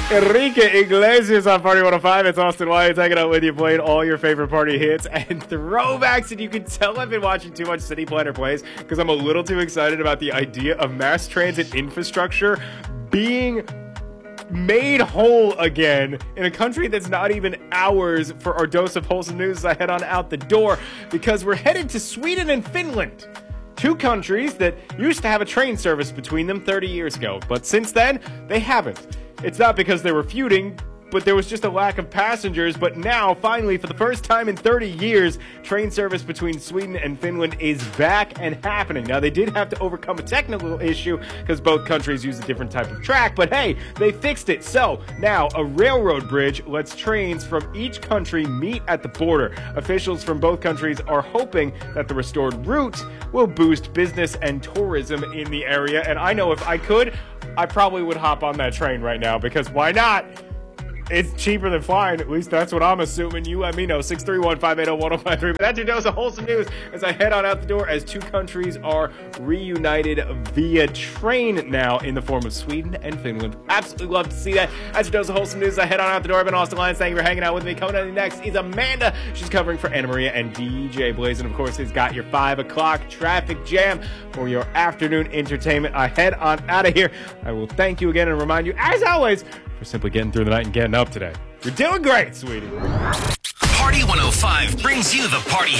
Enrique Iglesias on Party 105. It's Austin Wyatt hanging out with you, playing all your favorite party hits and throwbacks. And you can tell I've been watching too much City Planner Plays because I'm a little too excited about the idea of mass transit infrastructure being made whole again in a country that's not even ours. For our dose of wholesome news, I head on out the door because we're headed to Sweden and Finland. Two countries that used to have a train service between them 30 years ago, but since then, they haven't. It's not because they were feuding, but there was just a lack of passengers. But now, finally, for the first time in 30 years, train service between Sweden and Finland is back and happening. Now, they did have to overcome a technical issue because both countries use a different type of track, but hey, they fixed it. So now a railroad bridge lets trains from each country meet at the border. Officials from both countries are hoping that the restored route will boost business and tourism in the area. And I know if I could, I probably would hop on that train right now, because why not? It's cheaper than flying. At least that's what I'm assuming. You let me know. 631-580-1053. But that's your dose of wholesome news as I head on out the door, as two countries are reunited via train now in the form of Sweden and Finland. Absolutely love to see that. That's your dose of wholesome news as I head on out the door. I've been Austin Lyons. Thank you for hanging out with me. Coming on next is Amanda. She's covering for Anna Maria and DJ Blaze. And of course, has got your 5 o'clock traffic jam for your afternoon entertainment. I head on out of here. I will thank you again and remind you, as always, for simply getting through the night and getting up today. You're doing great, sweetie. Party 105 brings you the party